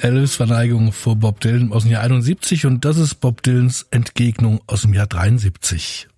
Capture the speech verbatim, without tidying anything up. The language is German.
Elvis-Verneigung vor Bob Dylan aus dem Jahr einundsiebzig und das ist Bob Dylans Entgegnung aus dem Jahr dreiundsiebzig.